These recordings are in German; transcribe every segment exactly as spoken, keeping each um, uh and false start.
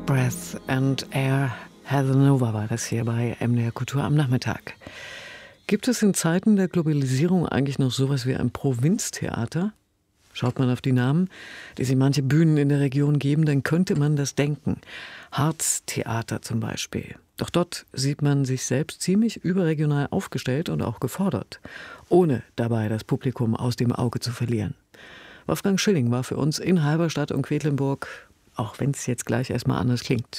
Breath and Air. Heather Nova war das hier bei M D R Kultur am Nachmittag. Gibt es in Zeiten der Globalisierung eigentlich noch sowas wie ein Provinztheater? Schaut man auf die Namen, die sich manche Bühnen in der Region geben, dann könnte man das denken. Harztheater zum Beispiel. Doch dort sieht man sich selbst ziemlich überregional aufgestellt und auch gefordert, ohne dabei das Publikum aus dem Auge zu verlieren. Wolfgang Schilling war für uns in Halberstadt und Quedlinburg, auch wenn es jetzt gleich erstmal anders klingt.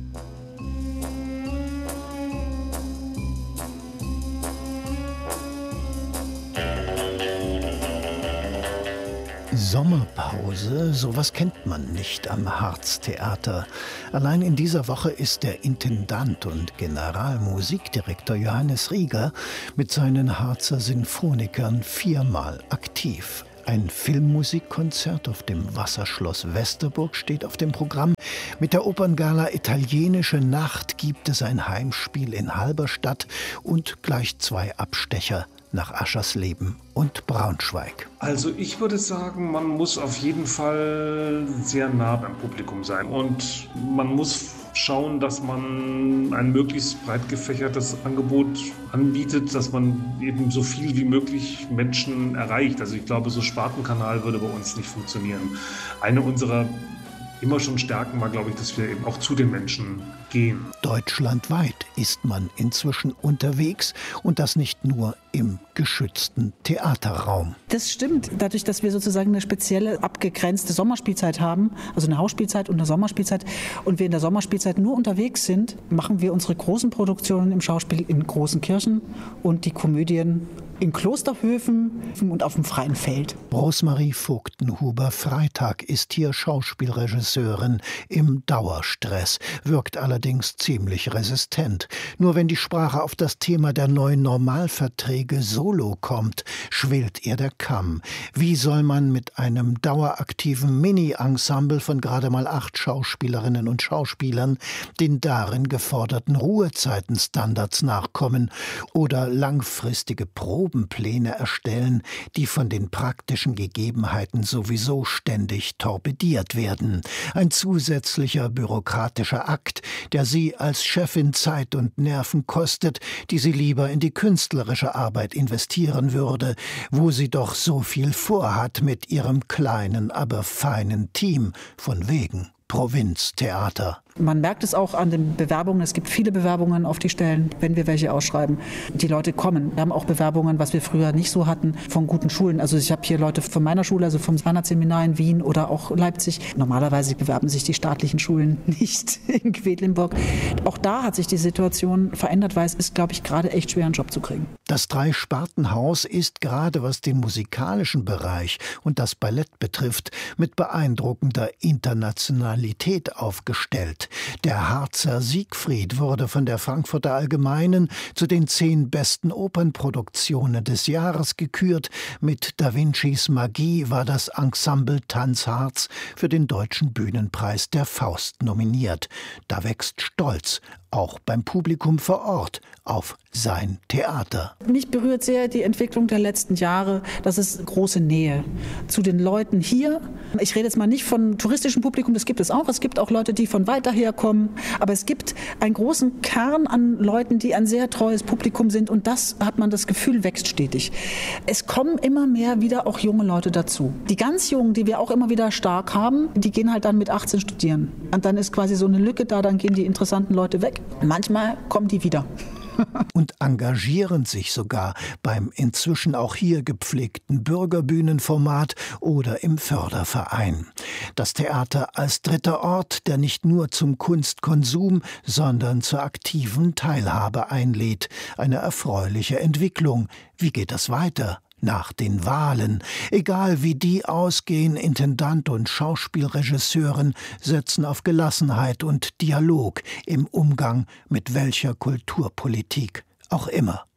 Sommerpause, sowas kennt man nicht am Harztheater. Allein in dieser Woche ist der Intendant und Generalmusikdirektor Johannes Rieger mit seinen Harzer Sinfonikern viermal aktiv. Ein Filmmusikkonzert auf dem Wasserschloss Westerburg steht auf dem Programm. Mit der Operngala Italienische Nacht gibt es ein Heimspiel in Halberstadt und gleich zwei Abstecher nach Aschersleben und Braunschweig. Also ich würde sagen, man muss auf jeden Fall sehr nah beim Publikum sein und man muss schauen, dass man ein möglichst breit gefächertes Angebot anbietet, dass man eben so viel wie möglich Menschen erreicht. Also ich glaube, so Spartenkanal würde bei uns nicht funktionieren. Eine unserer immer schon Stärken war, glaube ich, dass wir eben auch zu den Menschen gehen. Deutschlandweit ist man inzwischen unterwegs und das nicht nur im geschützten Theaterraum. Das stimmt. Dadurch, dass wir sozusagen eine spezielle abgegrenzte Sommerspielzeit haben, also eine Hausspielzeit und eine Sommerspielzeit, und wir in der Sommerspielzeit nur unterwegs sind, machen wir unsere großen Produktionen im Schauspiel in großen Kirchen und die Komödien in Klosterhöfen und auf dem freien Feld. Rosemarie Vogtenhuber-Freitag ist hier Schauspielregisseurin im Dauerstress, wirkt allerdings ziemlich resistent. Nur wenn die Sprache auf das Thema der neuen Normalverträge solo kommt, schwillt ihr der Kamm. Wie soll man mit einem daueraktiven Mini-Ensemble von gerade mal acht Schauspielerinnen und Schauspielern den darin geforderten Ruhezeitenstandards nachkommen oder langfristige Proben Probenpläne erstellen, die von den praktischen Gegebenheiten sowieso ständig torpediert werden. Ein zusätzlicher bürokratischer Akt, der sie als Chefin Zeit und Nerven kostet, die sie lieber in die künstlerische Arbeit investieren würde, wo sie doch so viel vorhat mit ihrem kleinen, aber feinen Team, von wegen Provinztheater. Man merkt es auch an den Bewerbungen. Es gibt viele Bewerbungen auf die Stellen, wenn wir welche ausschreiben. Die Leute kommen. Wir haben auch Bewerbungen, was wir früher nicht so hatten, von guten Schulen. Also ich habe hier Leute von meiner Schule, also vom Seminar in Wien oder auch Leipzig. Normalerweise bewerben sich die staatlichen Schulen nicht in Quedlinburg. Auch da hat sich die Situation verändert, weil es ist, glaube ich, gerade echt schwer, einen Job zu kriegen. Das Drei-Sparten-Haus ist gerade, was den musikalischen Bereich und das Ballett betrifft, mit beeindruckender Internationalität aufgestellt. Der Harzer Siegfried wurde von der Frankfurter Allgemeinen zu den zehn besten Opernproduktionen des Jahres gekürt. Mit Da Vincis Magie war das Ensemble Tanz Harz für den Deutschen Bühnenpreis der Faust nominiert. Da wächst Stolz, auch beim Publikum vor Ort, auf sein Theater. Mich berührt sehr die Entwicklung der letzten Jahre. Das ist große Nähe zu den Leuten hier. Ich rede jetzt mal nicht von touristischem Publikum, das gibt es auch. Es gibt auch Leute, die von weiter her kommen. Aber es gibt einen großen Kern an Leuten, die ein sehr treues Publikum sind. Und das, hat man das Gefühl, wächst stetig. Es kommen immer mehr wieder auch junge Leute dazu. Die ganz Jungen, die wir auch immer wieder stark haben, die gehen halt dann mit achtzehn studieren. Und dann ist quasi so eine Lücke da, dann gehen die interessanten Leute weg. Manchmal kommen die wieder. Und engagieren sich sogar beim inzwischen auch hier gepflegten Bürgerbühnenformat oder im Förderverein. Das Theater als dritter Ort, der nicht nur zum Kunstkonsum, sondern zur aktiven Teilhabe einlädt. Eine erfreuliche Entwicklung. Wie geht das weiter? Nach den Wahlen. Egal wie die ausgehen, Intendant und Schauspielregisseuren setzen auf Gelassenheit und Dialog im Umgang mit welcher Kulturpolitik auch immer.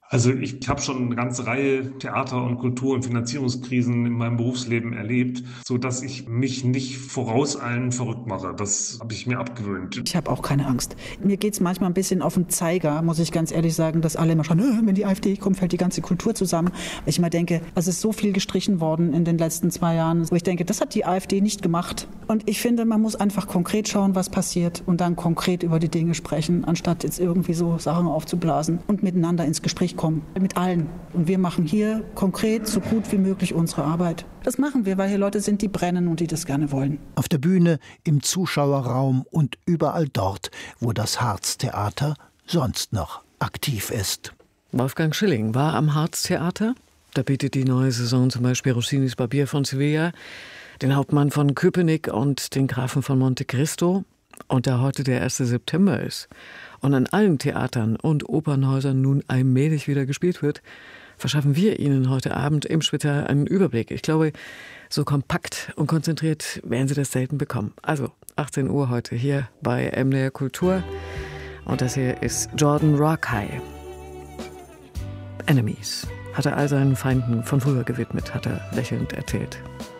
Also ich habe schon eine ganze Reihe Theater- und Kultur- und Finanzierungskrisen in meinem Berufsleben erlebt, sodass ich mich nicht vorauseilen verrückt mache. Das habe ich mir abgewöhnt. Ich habe auch keine Angst. Mir geht es manchmal ein bisschen auf den Zeiger, muss ich ganz ehrlich sagen, dass alle immer schauen, wenn die AfD kommt, fällt die ganze Kultur zusammen. Weil ich immer denke, es ist so viel gestrichen worden in den letzten zwei Jahren, wo ich denke, das hat die AfD nicht gemacht. Und ich finde, man muss einfach konkret schauen, was passiert und dann konkret über die Dinge sprechen, anstatt jetzt irgendwie so Sachen aufzublasen und miteinander ins Gespräch kommen, mit allen. Und wir machen hier konkret so gut wie möglich unsere Arbeit. Das machen wir, weil hier Leute sind, die brennen und die das gerne wollen. Auf der Bühne, im Zuschauerraum und überall dort, wo das Harztheater sonst noch aktiv ist. Wolfgang Schilling war am Harztheater. Da bietet die neue Saison zum Beispiel Rossinis Barbier von Sevilla, den Hauptmann von Köpenick und den Grafen von Monte Cristo. Und da heute der erste September ist und an allen Theatern und Opernhäusern nun allmählich wieder gespielt wird, verschaffen wir Ihnen heute Abend im Spezial einen Überblick. Ich glaube, so kompakt und konzentriert werden Sie das selten bekommen. Also achtzehn Uhr heute hier bei M D R Kultur. Und das hier ist Jordan Rakei. Enemies hat er all seinen Feinden von früher gewidmet, hat er lächelnd erzählt.